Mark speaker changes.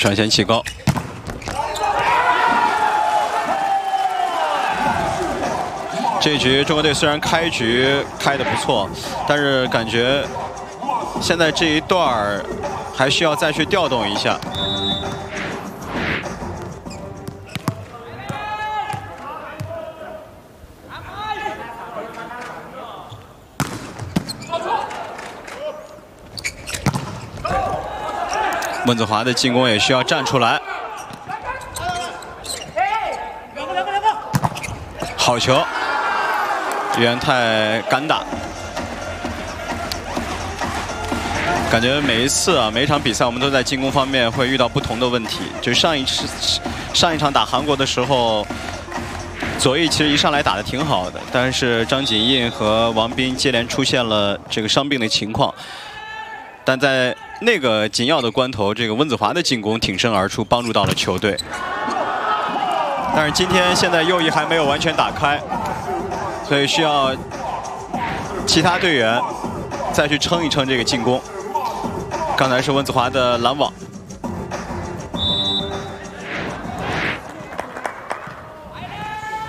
Speaker 1: 率先起高。这一局中国队虽然开局开得不错，但是感觉现在这一段还需要再去调动一下。 温子华的进攻也需要站出来。好球，袁泰敢打。感觉每一次啊，每一场比赛我们都在进攻方面会遇到不同的问题。就上一场打韩国的时候，左翼其实一上来打得挺好的，但是张景印和王斌接连出现了这个伤病的情况。 但在那个紧要的关头，这个温子华的进攻挺身而出，帮助到了球队。但是今天现在右翼还没有完全打开，所以需要其他队员再去撑一撑这个进攻。刚才是温子华的拦网。